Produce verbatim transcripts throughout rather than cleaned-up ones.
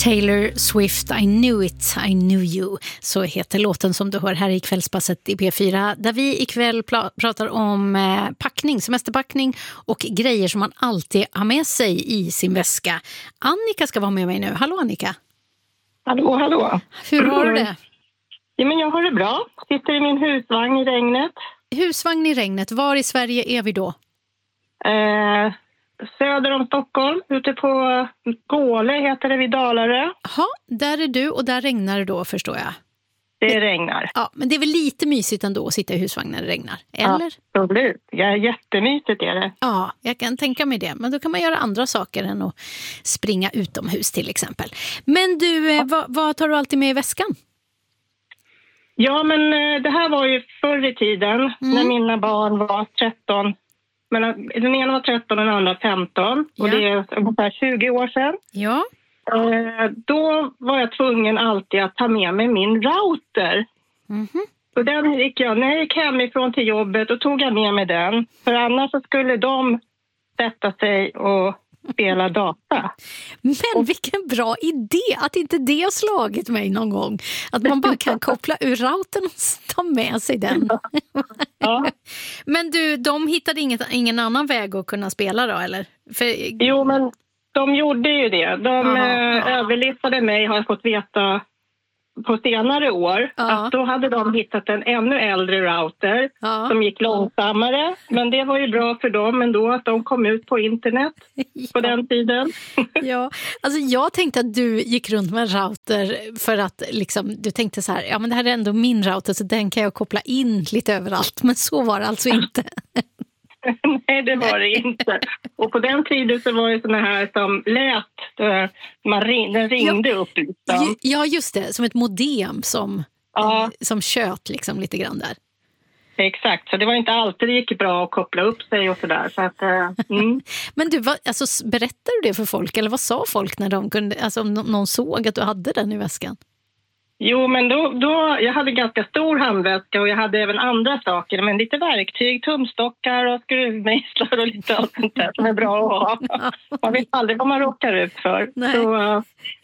Taylor Swift, I knew it, I knew you. Så heter låten som du hör här i kvällspasset i P fyra. Där vi ikväll pl- pratar om eh, packning, semesterpackning och grejer som man alltid har med sig i sin väska. Annika ska vara med mig nu. Hallå Annika. Hallå, hallå. Hur har du det? Ja, men jag har det bra. Sitter i min husvagn i regnet. Husvagn i regnet, var i Sverige är vi då? Eh, söder om Stockholm, ute på Gåle heter det vid Dalarö. Ja, där är du och där regnar det då förstår jag. Det men, regnar. Ja, men det är väl lite mysigt ändå att sitta i husvagn när det regnar, eller? Ja, absolut. Ja, jättemysigt är det. Ja, jag kan tänka mig det. Men då kan man göra andra saker än att springa utomhus till exempel. Men du, ja. vad, vad tar du alltid med i väskan? Ja, men det här var ju förr i tiden mm. när mina barn var tretton. Men den ena var tretton och den andra femton. Ja. Och det är ungefär tjugo år sedan. Ja. Eh, då var jag tvungen alltid att ta med mig min router. Mm-hmm. Så den gick jag, när jag gick hemifrån till jobbet och tog jag med mig den. För annars så skulle de sätta sig och spela data. Men vilken bra idé att inte det har slagit mig någon gång. Att man bara kan koppla ur routern och ta med sig den. Ja. Men du, de hittade inget, ingen annan väg att kunna spela då, eller? För... Jo, men de gjorde ju det. De eh, överlistade mig, har jag fått veta på senare år. Ja. Att då hade de hittat en ännu äldre router ja. som gick långsammare. Men det var ju bra för dem ändå att de kom ut på internet ja. på den tiden. Ja, alltså jag tänkte att du gick runt med en router för att liksom, du tänkte så här, ja men det här är ändå min router så den kan jag koppla in lite överallt. Men så var det alltså inte. Nej, det var det inte. Och på den tiden så var det såna här som lät, man ring, den ringde ja, upp. Liksom. Ja, just det. Som ett modem som, ja. som kött liksom lite grann där. Exakt, så det var inte alltid det gick bra att koppla upp sig och sådär. Så att, mm. Men du, vad, alltså, berättade du det för folk? Eller vad sa folk när de kunde, alltså om någon såg att du hade den i väskan? Jo, men då, då, jag hade ganska stor handväska och jag hade även andra saker. Men lite verktyg, tumstockar och skruvmejslar och lite allt sånt där som är bra att ha. Man vet aldrig vad man råkar ut för. Nej. Så,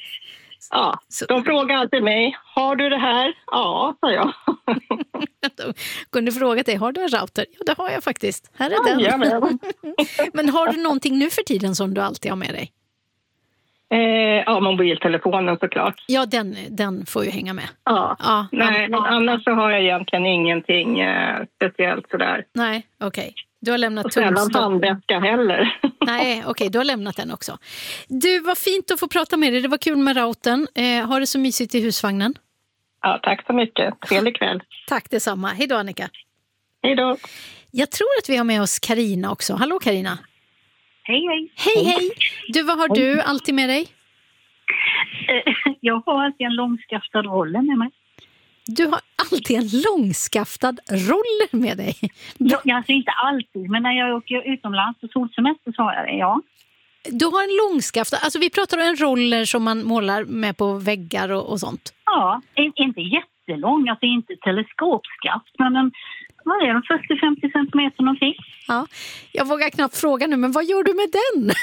ja, de frågade alltid mig, har du det här? Ja, sa jag. De kunde fråga dig, har du en router? Ja, det har jag faktiskt. Här är ja, den. Ja, men. Men har du någonting nu för tiden som du alltid har med dig? Eh, ja, mobiltelefonen såklart. Ja, den, den får ju hänga med. Ja, ja nej, men annars så har jag egentligen ingenting eh, speciellt sådär. Nej, okej. Okay. Du har lämnat och sällan handväska heller. Nej, okej, okay, du har lämnat den också. Du, vad fint att få prata med dig. Det var kul med routern. Eh, har det så mysigt i husvagnen? Ja, tack så mycket. Trevlig kväll. Tack detsamma. Hej då, Annika. Hej då. Jag tror att vi har med oss Karina också. Hallå, Karina. Hej, hej. Hej, hej. Du, vad har hej. du alltid med dig? Jag har alltid en långskaftad roller med mig. Du har alltid en långskaftad roller med dig? Ja, alltså inte alltid, men när jag åker utomlands på solsemester så har jag det, ja. Du har en långskaftad, alltså vi pratar om en roller som man målar med på väggar och, och sånt? Ja, inte jättelång, alltså inte teleskopskaft, men en... Vad är de, fyrtio till femtio centimeter någonting? Ja, jag vågar knappt fråga nu, men vad gör du med den?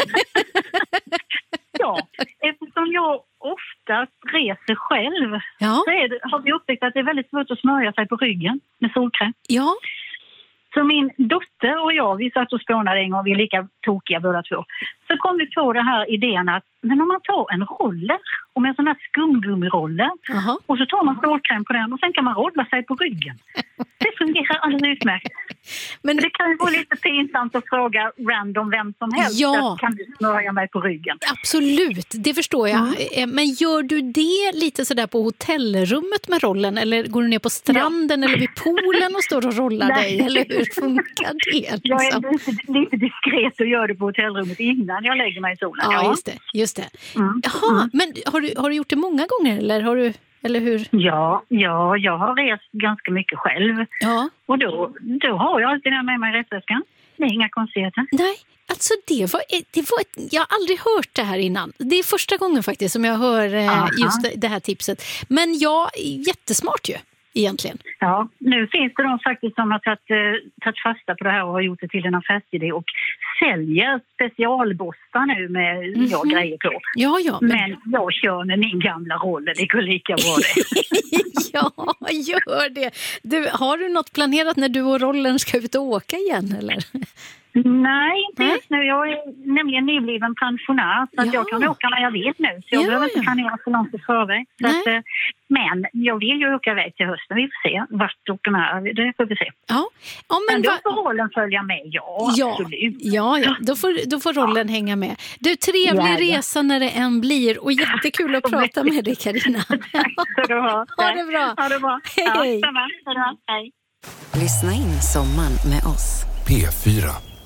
Ja, eftersom jag ofta reser själv ja. så är det, har vi upptäckt att det är väldigt svårt att smörja sig på ryggen med solkräm. Ja. Så min dotter och jag, vi satt och spånade en gång, vi är lika tokiga båda två. Så kom vi på den här idén att men om man tar en roller, och med en sån här skumgummiroller, uh-huh. och så tar man solkräm på den och sen kan man rolla sig på ryggen. Det fungerar alldeles utmärkt. Men det kan ju vara lite pinsamt att fråga random vem som helst. Ja. Kan du smörja mig på ryggen? Absolut, det förstår jag. Mm. Men gör du det lite sådär på hotellrummet med rollen? Eller går du ner på stranden ja. eller vid poolen och står och rollar dig? Eller hur funkar det? Liksom? Jag är lite, lite diskret och gör det på hotellrummet innan jag lägger mig i solen. Ja, ja. just det. Just det. Mm. Jaha, mm. men har du, har du gjort det många gånger eller har du... Eller hur? Ja, ja, jag har rest ganska mycket själv. Ja. Och då, då har jag alltid med mig resväskan. Det är inga konstigheter. Nej, alltså det var, det var ett, jag har aldrig hört det här innan. Det är första gången faktiskt som jag hör eh, just det, det här tipset. Men ja, jättesmart ju. egentligen? Ja, nu finns det de faktiskt som har tagit, eh, tagit fasta på det här och har gjort det till en affärsidé och säljer specialborstar nu med mm-hmm. ja, grejer på. Ja, ja, men... men jag kör med min gamla roll, det går lika bra det. Ja, gör det. Du, har du något planerat när du och rollen ska ut och åka igen, eller? Nej, inte Nej. just nu. Jag är nämligen nybliven pensionär så att jag kan åka när jag vill nu. Så jag ja, behöver inte planera så långt i förväg. Så att, men jag vill ju åka iväg till hösten. Vi får se vart åker med. Det får vi se. Ja. Ja, men men då va... får rollen följa med. Ja, ja. absolut. Ja, ja. Då, får, då får rollen ja. hänga med. Du, trevlig ja, ja. resa när det än blir. Och jättekul att prata med dig, Carina. Tack ska du ha. Ha det bra. Ha det bra. Hej. Ja, Hej. Lyssna in sommaren med oss. P fyra.